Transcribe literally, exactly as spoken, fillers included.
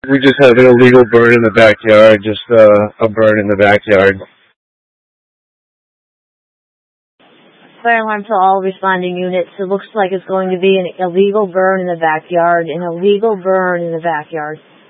We just have an illegal burn in the backyard, just uh, a burn in the backyard. Fire alarm to all responding units. It looks like it's going to be an illegal burn in the backyard. An illegal burn in the backyard.